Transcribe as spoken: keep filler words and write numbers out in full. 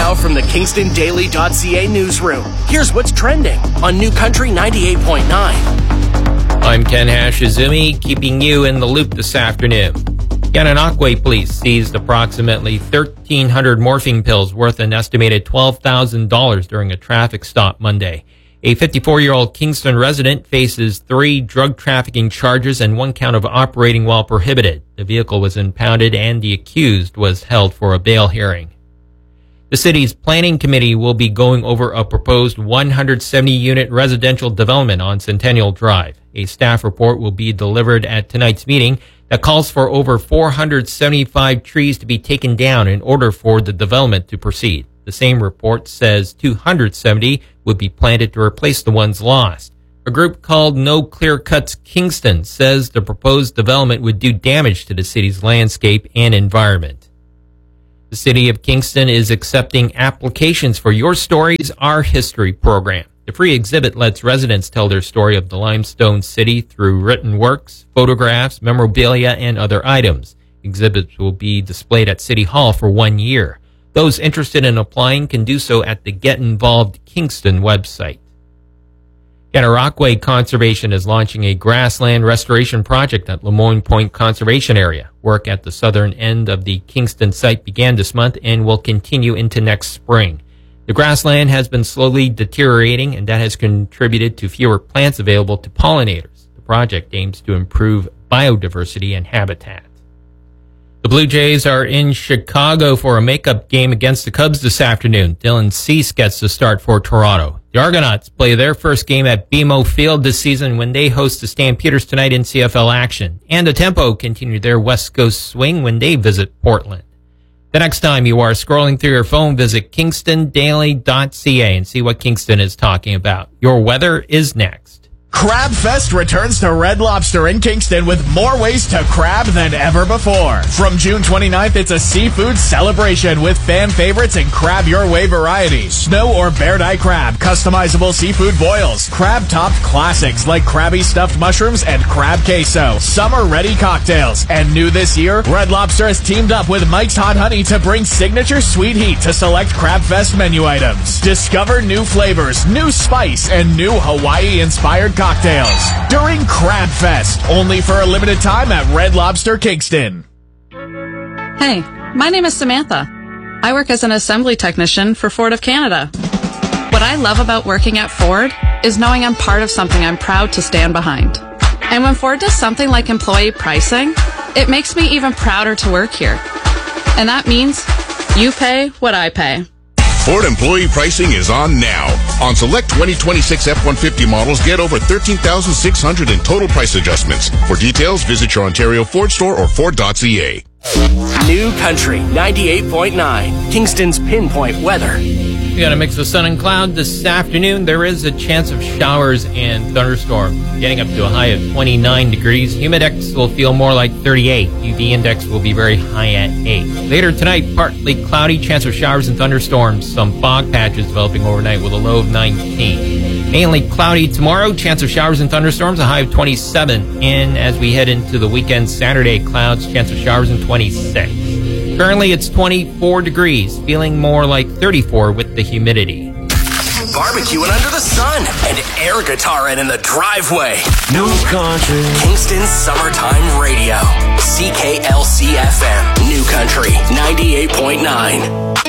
Now from the Kingston Daily dot C A newsroom, here's what's trending on New Country ninety-eight point nine. I'm Ken Hashizumi, keeping you in the loop this afternoon. Gananoque police seized approximately thirteen hundred morphine pills worth an estimated twelve thousand dollars during a traffic stop Monday. A fifty-four-year-old Kingston resident faces three drug trafficking charges and one count of operating while prohibited. The vehicle was impounded and the accused was held for a bail hearing. The city's planning committee will be going over a proposed one hundred seventy unit residential development on Centennial Drive. A staff report will be delivered at tonight's meeting that calls for over four hundred seventy-five trees to be taken down in order for the development to proceed. The same report says two hundred seventy would be planted to replace the ones lost. A group called No Clear Cuts Kingston says the proposed development would do damage to the city's landscape and environment. The City of Kingston is accepting applications for Your Stories, Our History program. The free exhibit lets residents tell their story of the Limestone City through written works, photographs, memorabilia, and other items. Exhibits will be displayed at City Hall for one year. Those interested in applying can do so at the Get Involved Kingston website. Gananoque Conservation is launching a grassland restoration project at Lemoyne Point Conservation Area. Work at the southern end of the Kingston site began this month and will continue into next spring. The grassland has been slowly deteriorating, and that has contributed to fewer plants available to pollinators. The project aims to improve biodiversity and habitat. The Blue Jays are in Chicago for a makeup game against the Cubs this afternoon. Dylan Cease gets the start for Toronto. The Argonauts play their first game at B M O Field this season when they host the Stampeders tonight in C F L action. And the Tempo continue their West Coast swing when they visit Portland. The next time you are scrolling through your phone, visit Kingston Daily dot C A and see what Kingston is talking about. Your weather is next. Crab Fest returns to Red Lobster in Kingston with more ways to crab than ever before. From June twenty-ninth, it's a seafood celebration with fan favorites and crab your way varieties. Snow or bear dye crab, customizable seafood boils, crab-topped classics like Krabby Stuffed Mushrooms and Crab Queso, summer-ready cocktails. And new this year, Red Lobster has teamed up with Mike's Hot Honey to bring signature sweet heat to select Crab Fest menu items. Discover new flavors, new spice, and new Hawaii-inspired cocktails. Cocktails during Crab Fest, only for a limited time at Red Lobster Kingston. Hey, my name is Samantha. I work as an assembly technician for Ford of Canada. What I love about working at Ford is knowing I'm part of something I'm proud to stand behind. And when Ford does something like employee pricing, it makes me even prouder to work here. And that means you pay what I pay. Ford employee pricing is on now. On select twenty twenty-six F one fifty models, get over thirteen thousand six hundred in total price adjustments. For details, visit your Ontario Ford store or Ford dot C A. New Country ninety-eight point nine, Kingston's pinpoint weather. We got a mix of sun and cloud this afternoon. There is a chance of showers and thunderstorms, getting up to a high of twenty-nine degrees. Humidex will feel more like thirty-eight. U V index will be very high at eight. Later tonight, partly cloudy, chance of showers and thunderstorms. Some fog patches developing overnight with a low of nineteen. Mainly cloudy tomorrow, chance of showers and thunderstorms, a high of twenty-seven. And as we head into the weekend, Saturday, clouds, chance of showers and twenty-six. Currently, it's twenty-four degrees, feeling more like thirty-four with the humidity. Barbecuing under the sun and air guitaring in the driveway. New Country. Kingston's Summertime Radio. C K L C F M. New Country ninety-eight point nine.